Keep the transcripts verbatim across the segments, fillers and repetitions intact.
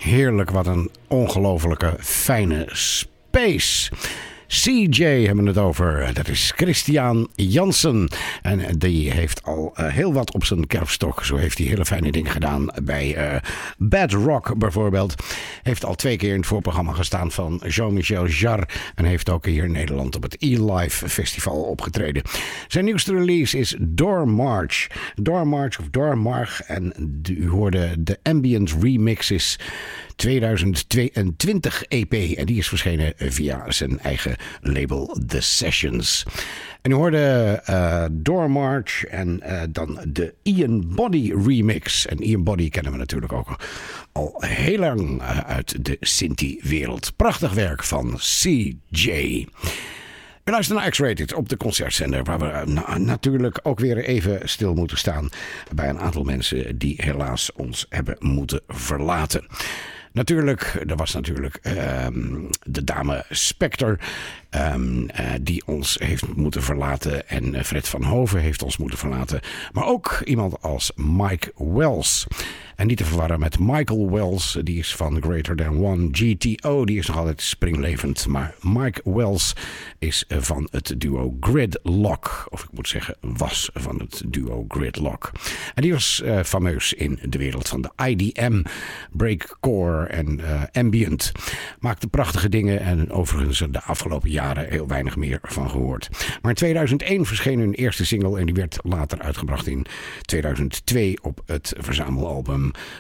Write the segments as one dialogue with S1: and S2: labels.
S1: Heerlijk, wat een ongelofelijke fijne space. C J hebben we het over. Dat is Christian Jansen. En die heeft al uh, heel wat op zijn kerfstok. Zo heeft hij hele fijne dingen gedaan bij uh, Bad Rock bijvoorbeeld. Heeft al twee keer in het voorprogramma gestaan van Jean-Michel Jarre. En heeft ook hier in Nederland op het E-Live Festival opgetreden. Zijn nieuwste release is Door March. Door March of Door March. En u hoorde de Ambient Remixes tweeduizend tweeëntwintig E P. En die is verschenen via zijn eigen label The Sessions. En u hoorde uh, Door March en uh, dan de Ian Body remix. En Ian Body kennen we natuurlijk ook al heel lang uh, uit de Sinti-wereld. Prachtig werk van C J. We luisteren naar X-Rated op de concertzender, waar we na- natuurlijk ook weer even stil moeten staan bij een aantal mensen die helaas ons hebben moeten verlaten. Natuurlijk, er was natuurlijk um, de dame Spector um, uh, die ons heeft moeten verlaten. En uh, Fred van Hoven heeft ons moeten verlaten. Maar ook iemand als Mike Wells. En niet te verwarren met Michael Wells, die is van Greater Than One. G T O, die is nog altijd springlevend. Maar Mike Wells is van het duo Gridlock. Of ik moet zeggen, was van het duo Gridlock. En die was uh, fameus in de wereld van de I D M, breakcore en uh, ambient. Maakte prachtige dingen en overigens de afgelopen jaren heel weinig meer van gehoord. Maar in tweeduizend één verscheen hun eerste single en die werd later uitgebracht in tweeduizend twee op het verzamelalbum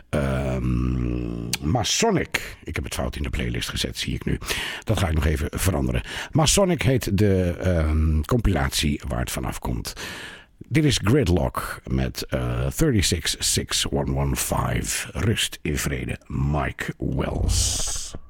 S1: Um, Masonic. Ik heb het fout in de playlist gezet, zie ik nu. Dat ga ik nog even veranderen. Masonic heet de um, compilatie waar het vanaf komt. Dit is Gridlock met uh, drieëndertig zes honderdvijftien. Rust in vrede, Mike Wells.